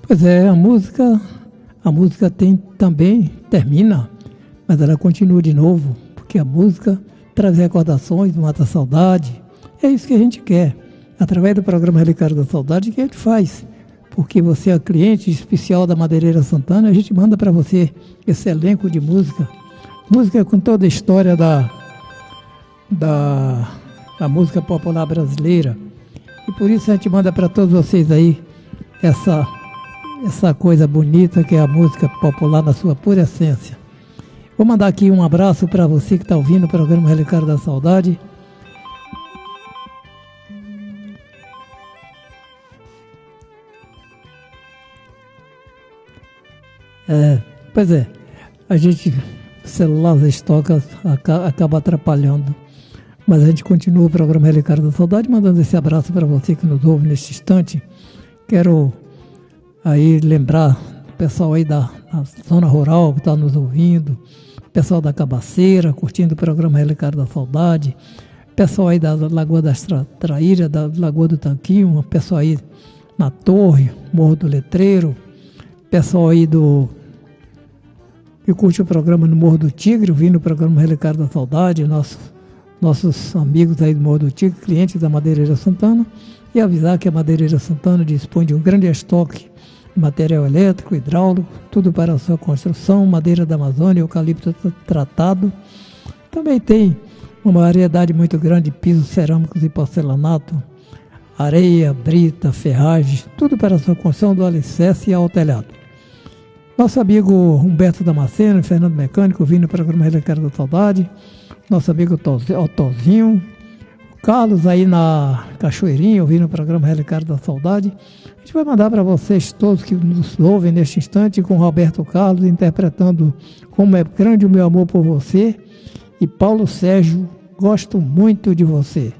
Pois é, a música tem também, termina, mas ela continua de novo, porque a música traz recordações, mata a saudade. É isso que a gente quer, através do programa Relicário da Saudade, que a gente faz. Porque você é cliente especial da Madeireira Santana, a gente manda para você esse elenco de música. Música com toda a história da música popular brasileira. E por isso a gente manda para todos vocês aí essa coisa bonita que é a música popular na sua pura essência. Vou mandar aqui um abraço para você que está ouvindo o programa Relicário da Saudade. Pois é, a gente, o celular, às vezes toca, acaba atrapalhando. Mas a gente continua o programa Relicário da Saudade, mandando esse abraço para você que nos ouve neste instante. Quero aí lembrar o pessoal aí da zona rural que está nos ouvindo, o pessoal da Cabaceira, curtindo o programa Relicário da Saudade, o pessoal aí da Lagoa das Traíras, da Lagoa do Tanquinho, o pessoal aí na Torre, Morro do Letreiro, o pessoal aí que curte o programa no Morro do Tigre, ouvindo o programa Relicário da Saudade, nossos amigos aí do Morro do Tigre, clientes da Madeireira Santana, e avisar que a Madeireira Santana dispõe de um grande estoque de material elétrico, hidráulico, tudo para a sua construção, madeira da Amazônia, eucalipto tratado. Também tem uma variedade muito grande de pisos cerâmicos e porcelanato, areia, brita, ferragem, tudo para a sua construção do alicerce e ao telhado. Nosso amigo Humberto Damasceno, Fernando Mecânico, vindo para o programa Relicário da Saudade, nosso amigo Otozinho, Carlos aí na Cachoeirinha, ouvindo o programa Relicário da Saudade. A gente vai mandar para vocês todos que nos ouvem neste instante, com Roberto Carlos interpretando Como é Grande o Meu Amor por Você, e Paulo Sérgio, Gosto Muito de Você.